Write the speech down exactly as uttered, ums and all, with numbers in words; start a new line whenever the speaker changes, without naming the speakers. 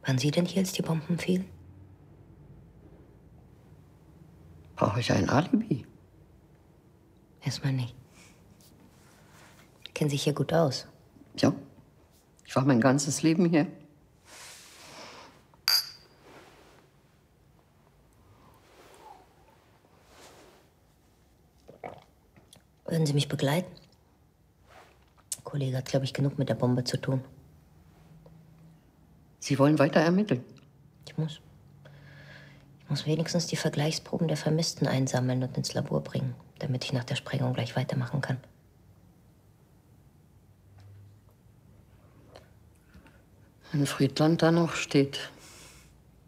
Waren Sie denn hier, als die Bomben fielen?
Brauche ich ein Alibi?
Erstmal nicht. Sie kennen sich hier gut aus.
Ja. Ich war mein ganzes Leben hier.
Würden Sie mich begleiten? Der Kollege hat, glaube ich, genug mit der Bombe zu tun.
Sie wollen weiter ermitteln?
Ich muss. Ich muss wenigstens die Vergleichsproben der Vermissten einsammeln und ins Labor bringen, damit ich nach der Sprengung gleich weitermachen kann.
Wenn Friedland da noch steht.